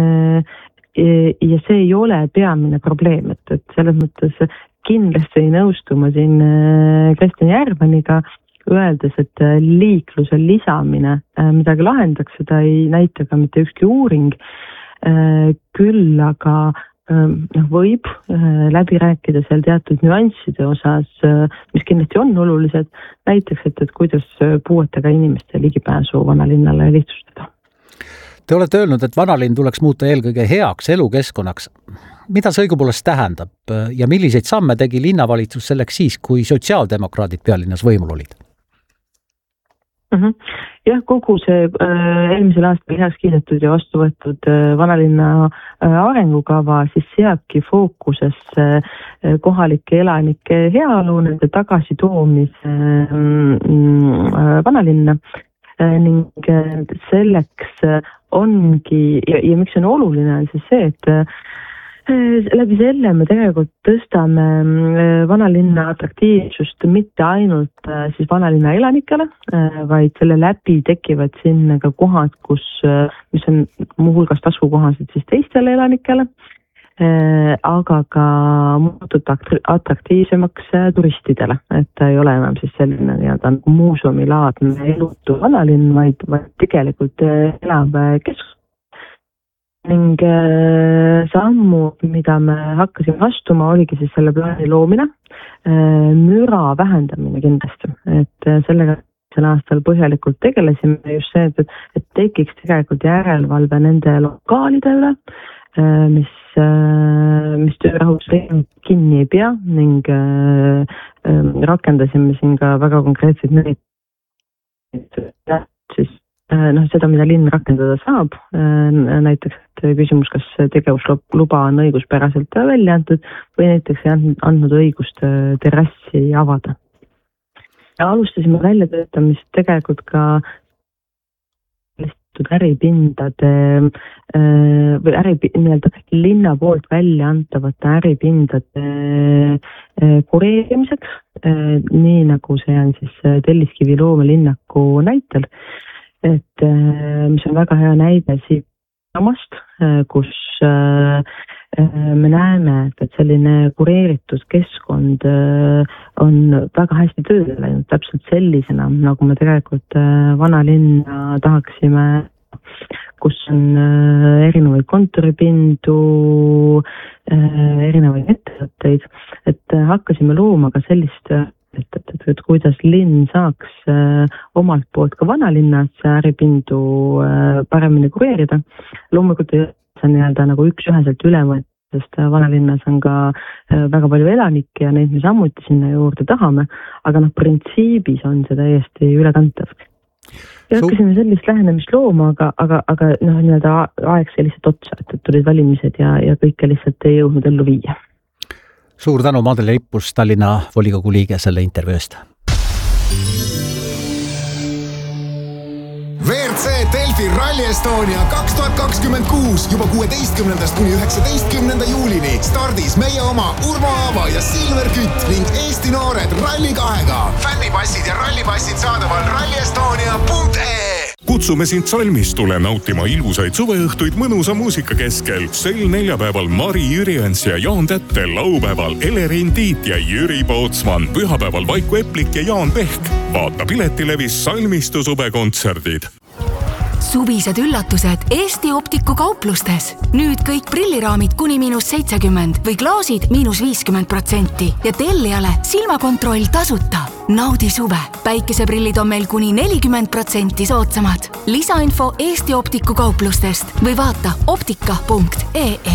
Ja see ei ole peamine probleem, et selles mõttes kindlasti ei nõustu ma siin Kristjan Järvaniga, öeldes, et liikluse lisamine midagi lahendaks, seda ei näita ka mitte ükski uuring, küll aga võib läbi rääkida seal teatud nüansside osas, mis kindlasti on olulised, näiteks, et kuidas puuetega inimeste ligipääsu vanalinnale lihtsustada. Te olete öelnud, et vanalinn tuleks muuta eelkõige heaks elukeskkonnaks. Mida see õigupoolest tähendab ja milliseid samme tegi linnavalitsus selleks siis, kui sotsiaaldemokraadid pealinnas võimul olid? Jah, kogu see eelmisel aastal heaks kiidetud ja vastu võetud vanalinna arengukava siis seabki fookusesse kohalike elanike heaolu, nende tagasitoomise vanalinna ning selleks ongi ja miks on oluline on siis see, et läbi selle me tegelikult tõstame vanalinna atraktiivsust mitte ainult siis vanalinna elanikele, vaid selle läbi tekivad sinna ka kohad, mis on muuhulgas taskukohased siis teistele elanikele, aga ka muutud atraktiivsemaks turistidele, et ei ole enam siis selline nii-öelda muuseumilaadne elutu vanalinn, vaid tegelikult elab keskkond. Ning sammu, mida me hakkasime astuma, oligi siis selle plaani loomine, müra vähendamine kindlasti, et sellega sel aastal põhjalikult tegelesime just see, et tekiks tegelikult järelevalve nende lokaalide üle, mis töörahus kinni ei pea ning rakendasime siin ka väga konkreetseid siis seda, mida linn rakendada saab, näiteks küsimus, kas tegevusluba on õiguspäraselt välja antud või näiteks ei andnud õigust terrassi avada. Ja alustasime väljatöötamist tegelikult ka äripindade või nii-öelda linna poolt välja antavate äripindade kureerimiseks, nii nagu see on siis Telliskivi loomelinnaku näitel, et mis on väga hea näide siit samast, kus me näeme, et selline kureeritud keskkond on väga hästi tööle läinud täpselt sellisena, nagu me tegelikult vanalinna tahaksime, kus on erinevaid kontoripindu, erinevaid ettevõtteid, et hakkasime looma ka sellist et kuidas linn saaks omalt poolt ka vanalinnas äripindu paremini kureerida. Loomulikult ei ole nii-öelda nagu üks-üheselt ülemõet, sest vanalinnas on ka väga palju elanikke ja neid me samuti sinna juurde tahame, aga printsiibis on see täiesti ülekantav. Ja hakkasime sellist lähenemist looma, aga nii-öelda aeg sai lihtsalt otsa, et tulid valimised ja kõike lihtsalt ei jõudnud ellu viia. Suur tänu, Madele Lippus, Tallinna volikogu liige selle intervjuust. WRC Delfi Rally Estonia 2026 juba 16. kuni 19. juulini stardis meie oma Urmo Aava ja Silver Kütt ning Eesti noored Rally2-ga. Fännipassid ja rallipassid saadaval rallyestonia.ee. Kutsume sind Salmistule nautima ilusaid suveõhtuid mõnusa muusika keskel. Sel neljapäeval Mari Jüriens ja Jaan Tätte, laupäeval Elerin Tiit ja Jüri Pootsman, pühapäeval Vaiku Eplik ja Jaan Pehk. Vaata Piletilevis Salmistu suvekontserdid. Suvised üllatused Eesti Optiku kauplustes. Nüüd kõik prilliraamid kuni -70% või klaasid -50% ja tellijale silmakontroll tasuta. Naudi suve. Päikeseprillid on meil kuni 40% soodsamad. Lisainfo Eesti Optiku kauplustest või vaata optika.ee.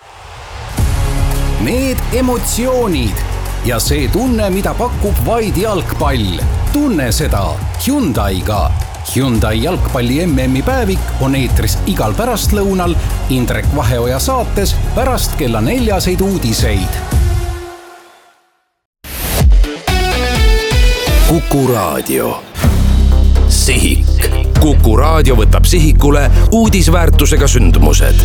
Need emotsioonid ja see tunne, mida pakub vaid jalgpall. Tunne seda Hyundai'ga. Hyundai jalgpalli MM-i päevik on eetris igal pärastlõunal Indrek Vaheoja saates pärast kella 4 uudiseid. Kuku Raadio. Sihik. Kuku Raadio võtab sihikule uudisväärtusega sündmused.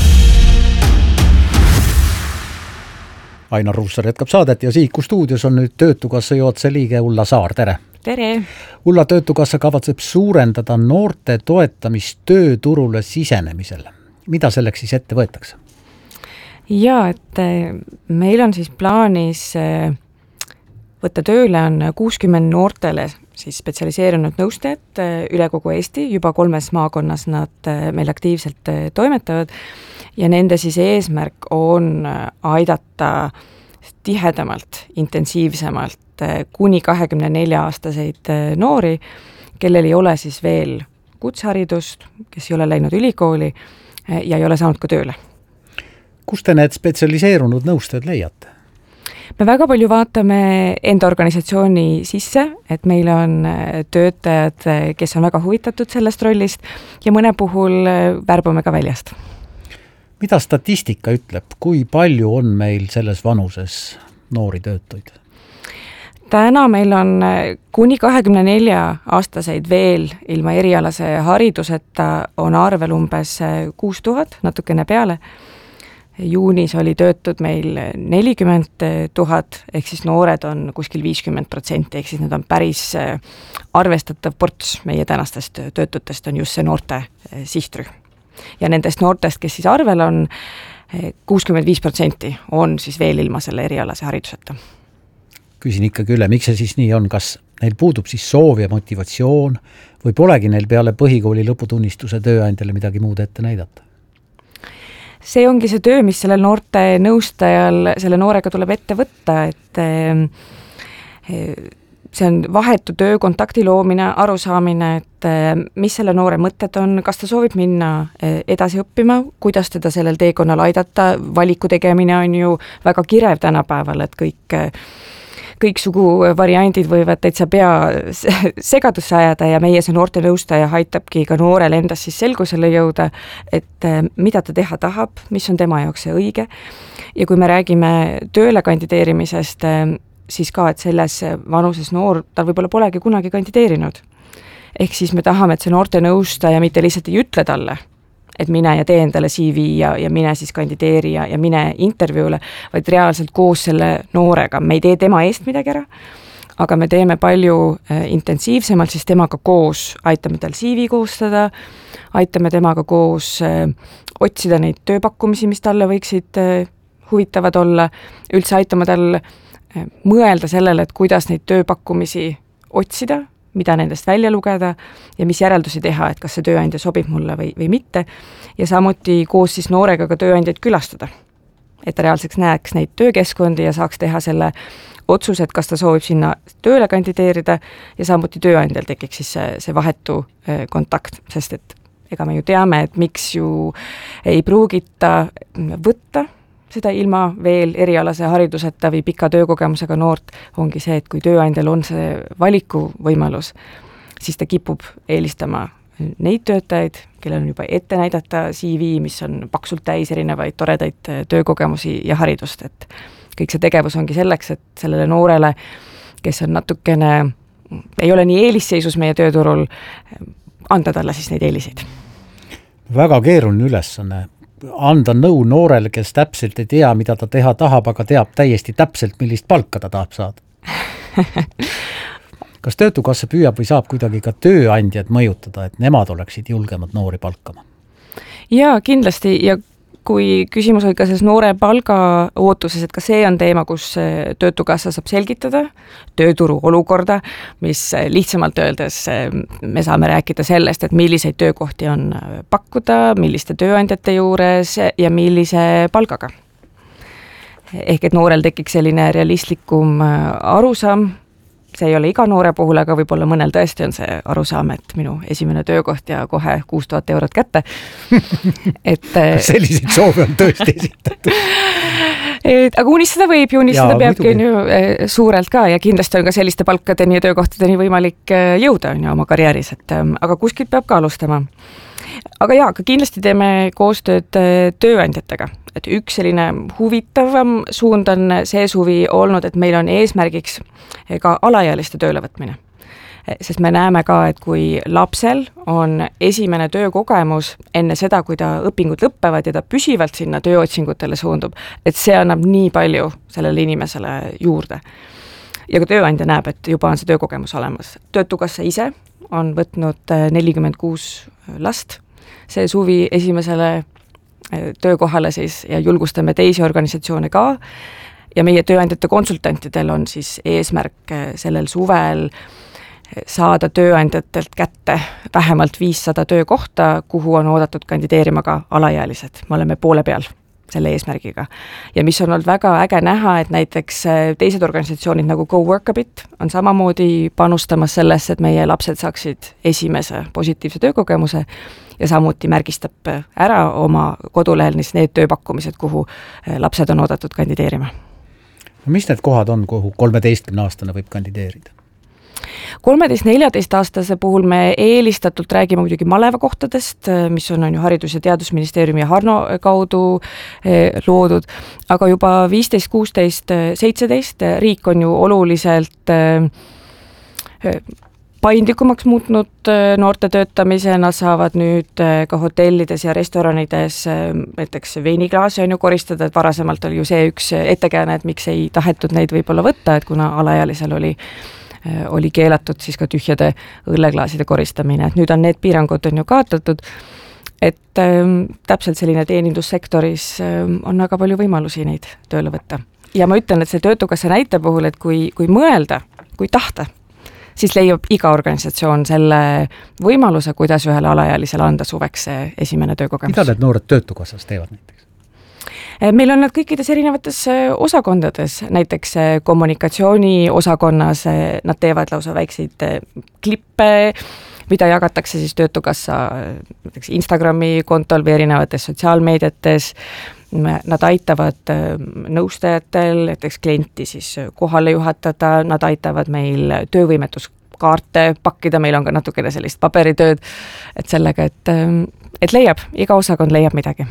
Ainar Ruussaar jätkab saadet ja Sihiku stuudios on nüüd Töötukassa juhatuse liige Ulla Saar, tere! Tere! Ulla, Töötukassa kavatseb suurendada noorte toetamist tööturule sisenemisel. Mida selleks siis ette võetakse? Jaa, et meil on siis plaanis võtta tööle on 60 noortele siis spetsialiseerunud nõustajad üle kogu Eesti, juba 3 maakonnas nad meil aktiivselt toimetavad ja nende siis eesmärk on aidata tihedamalt, intensiivsemalt kuni 24-aastaseid noori, kellel ei ole siis veel kutseharidust, kes ei ole läinud ülikooli ja ei ole saanud ka tööle. Kus te need spetsialiseerunud nõustajad leiate? Me väga palju vaatame enda organisatsiooni sisse, et meil on töötajad, kes on väga huvitatud sellest rollist ja mõne puhul värbame ka väljast. Mida statistika ütleb, kui palju on meil selles vanuses noori töötuid? Täna meil on kuni 24-aastaseid veel ilma erialase hariduseta on arvel umbes 6000, natukene peale. Juunis oli töötud meil 40 000, ehk siis noored on kuskil 50%, ehk siis need on päris arvestatav ports meie tänastest töötutest on just see noorte sihtrühm. Ja nendest noortest, kes siis arvel on, 65% on siis veel ilma selle erialase hariduseta. Küsin ikkagi üle, miks see siis nii on, kas neil puudub siis soov ja motivatsioon või polegi neil peale põhikooli lõputunnistuse tööandjale midagi muud ette näidata? See ongi see töö, mis sellel noorte nõustajal, selle noorega tuleb ette võtta, et see on vahetu töö, kontakti loomine, arusaamine, et mis selle noore mõtted on, kas ta soovib minna edasi õppima, kuidas teda sellel teekonnal aidata, valiku tegemine on ju väga kirev tänapäeval, et kõiksugu variandid võivad täitsa pea segadusse ajada ja meie see noorte nõustaja aitabki ka noorel endas siis selgusele jõuda, et mida ta teha tahab, mis on tema jaoks see õige. Ja kui me räägime tööle kandideerimisest, siis ka, et selles vanuses noor, tal võib-olla polegi kunagi kandideerinud. Ehk siis me tahame, et see noorte nõustaja mitte lihtsalt ei ütle talle, et mine ja tee endale CV ja mine siis kandideeri ja mine intervjuule, vaid reaalselt koos selle noorega. Me ei tee tema eest midagi ära, aga me teeme palju intensiivsemalt, siis temaga koos aitame tal CV koostada, aitame temaga koos otsida neid tööpakkumisi, mis talle võiksid huvitavad olla, üldse aitame tal mõelda sellele, et kuidas neid tööpakkumisi otsida, mida nendest välja lugeda ja mis järeldusi teha, et kas see tööandja sobib mulle või mitte. Ja samuti koos siis noorega ka tööandjaid külastada, et ta reaalseks näeks neid töökeskkondi ja saaks teha selle otsuse, et kas ta soovib sinna tööle kandideerida ja samuti tööandjal tekiks siis see vahetu kontakt, sest et ega me ju teame, et miks ju ei pruugita võtta seda ilma veel erialase hariduseta või pika töökogemusega noort, ongi see, et kui tööandjal on see valiku võimalus, siis ta kipub eelistama neid töötajaid, kellel on juba ette näidata CV, mis on paksult täis erinevaid toredaid töökogemusi ja haridust, et kõik see tegevus ongi selleks, et sellele noorele, kes on natukene, ei ole nii eelisseisus meie tööturul, anda talle siis neid eeliseid. Väga keeruline ülesanne. Anda nõu noorele, kes täpselt ei tea, mida ta teha tahab, aga teab täiesti täpselt, millist palka ta tahab saada. Kas Töötukassa püüab või saab kuidagi ka tööandjad mõjutada, et nemad oleksid julgemad noori palkama? Jaa, kindlasti ja kui küsimus oli ka selles noore palga ootuses, et ka see on teema, kus Töötukassa saab selgitada tööturu olukorda, mis lihtsamalt öeldes me saame rääkida sellest, et milliseid töökohti on pakkuda, milliste tööandjate juures ja millise palgaga. Ehk et noorel tekiks selline realistlikum arusaam, see ei ole iga noore puhul, aga võib-olla mõnel tõesti on see arusaam, et minu esimene töökoht ja kohe 6000 eurot kätte. Selliseid soove on tõesti esitatud. Aga unistada võib ja unistada peabki ju suurelt ka ja kindlasti on ka selliste palkadeni ja töökohtadeni võimalik jõuda oma karjääris, aga kuskilt peab ka alustama. aga jaa, ka kindlasti teeme koostööd tööandjatega, et üks selline huvitavam suund on see suvi olnud, et meil on eesmärgiks ka alaealiste töölevõtmine. Sest me näeme ka, et kui lapsel on esimene töökogemus enne seda, kui ta õpingud lõppevad ja ta püsivalt sinna tööotsingutele suundub, et see annab nii palju sellele inimesele juurde. Ja ka tööandja näeb, et juba on see töökogemus olemas. Töötukassa ise on võtnud 46 last see suvi esimesele töökohale siis ja julgustame teisi organisatsioone ka ja meie tööandjate konsultantidel on siis eesmärk sellel suvel saada tööandjatelt kätte vähemalt 500 töökohta, kuhu on oodatud kandideerima ka alaealised. Me oleme poole peal selle eesmärgiga. Ja mis on olnud väga äge näha, et näiteks teised organisatsioonid nagu Go Work a Bit on samamoodi panustamas sellesse, et meie lapsed saaksid esimese positiivse töökogemuse ja samuti märgistab ära oma kodulehel need tööpakkumised, kuhu lapsed on oodatud kandideerima. Mis need kohad on, kuhu 13-aastane võib kandideerida? 13-14 aastase puhul me eelistatult räägime muidugi malevakohtadest, mis on ju Haridus- ja Teadusministeeriumi ja Harno kaudu loodud, aga juba 15, 16, 17 riik on ju oluliselt paindlikumaks muutnud noorte töötamise, nad saavad nüüd ka hotellides ja restoranides näiteks veiniklaasi on ju koristada, et varasemalt oli ju see üks ettekääne, et miks ei tahetud neid võib-olla võtta, et kuna alaealisel oli keelatud siis ka tühjade õlleklaaside koristamine, et nüüd on need piirangud on ju kaotatud, et täpselt selline teenindussektoris on väga palju võimalusi neid tööle võtta. Ja ma ütlen, et see Töötukassa näite puhul, et kui mõelda, kui tahta, siis leiab iga organisatsioon selle võimaluse, kuidas ühele alaealisele anda suveks see esimene töökogemus. Mida need noored Töötukassas teevad näiteks? Meil on nad kõikides erinevates osakondades, näiteks kommunikatsiooni osakonnas, nad teevad lausa väikseid klippe, mida jagatakse siis Töötukassa näiteks Instagrami kontol või erinevates sotsiaalmeediates. Nad aitavad nõustajatel, näiteks klienti siis kohale juhatada, nad aitavad meil töövõimetuskaarte pakkida, meil on ka natukene sellist paberitööd, et sellega, et leiab, iga osakond leiab midagi.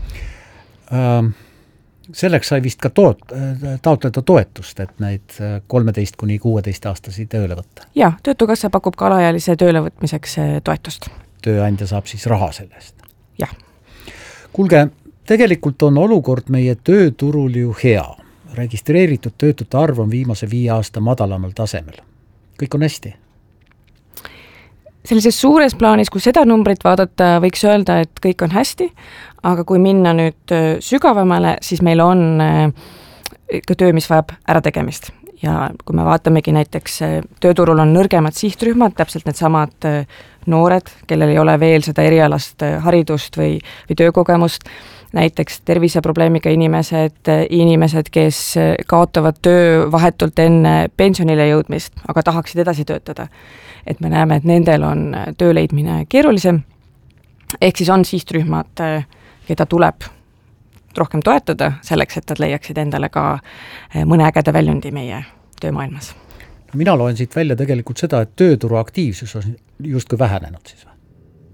Selleks sai vist ka taotleda toetust, et neid 13–16 aastasi tööle võtta. Jaa, Töötukassa pakub ka alaealise tööle võtmiseks toetust. Tööandja saab siis raha sellest? Jah. Kuulge, tegelikult on olukord meie tööturul ju hea. Registreeritud töötute arv on viimase 5 aasta madalamal tasemel. Kõik on hästi? Sellises suures plaanis, kui seda numbrit vaadata, võiks öelda, et kõik on hästi, aga kui minna nüüd sügavamale, siis meil on ikka töö, mis vajab ärategemist. Ja kui me vaatamegi näiteks, tööturul on nõrgemad sihtrühmad, täpselt need samad noored, kellel ei ole veel seda erialast haridust või töökogemust, näiteks terviseprobleemiga inimesed, kes kaotavad töö vahetult enne pensionile jõudmist, aga tahaksid edasi töötada. Et me näeme, et nendel on töö leidmine keerulisem, ehk siis on sihtrühmad, keda tuleb rohkem toetada selleks, et nad leiaksid endale ka mõne ägeda väljundi meie töömaailmas. Mina loen siit välja tegelikult seda, et tööturu aktiivsus on justkui vähenenud siis või?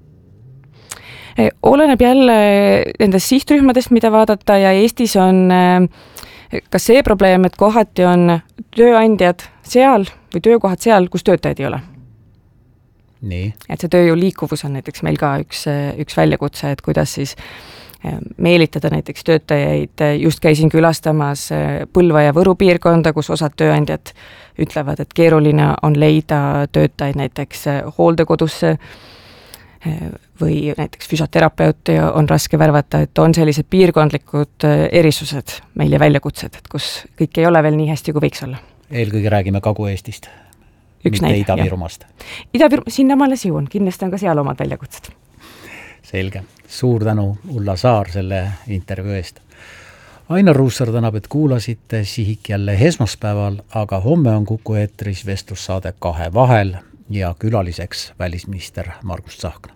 Oleneb jälle nendest sihtrühmadest, mida vaadata ja Eestis on ka see probleem, et kohati on tööandjad seal või töökohad seal, kus töötajaid ei ole. Nii. Et see tööjõu liikuvus on näiteks meil ka üks väljakutse, et kuidas siis meelitada näiteks töötajaid, just käisin külastamas Põlva ja Võru piirkonda, kus osad tööandjad ütlevad, et keeruline on leida töötajaid näiteks hooldekodusse või näiteks füsioterapeuti on raske värvata, et on sellised piirkondlikud erisused meil ja väljakutsed, et kus kõik ei ole veel nii hästi, kui võiks olla. Eelkõige räägime Kagu-Eestist, mitte Ida-Virumast. Sinnamaale siun, kindlasti on ka seal omad väljakutsed. Selge. Suur tänu, Ulla Saar, selle intervjuu eest. Ainar Ruussaar tänab, et kuulasite Sihik jälle esmaspäeval, aga homme on Kuku eetris vestlussaade Kahe vahel ja külaliseks välisminister Margus Tsahkna.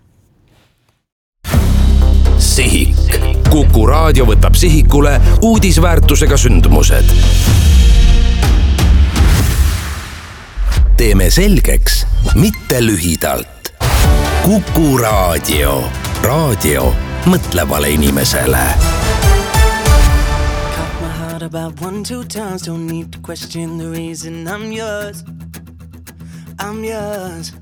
Sihik. Kuku raadio võtab sihikule uudisväärtusega sündmused. Teeme selgeks, mitte lühidalt. Kuku raadio. raadio mõtlevale inimesele. Cut my heart about 1-2 times. Don't need to question the reason I'm yours. I'm yours.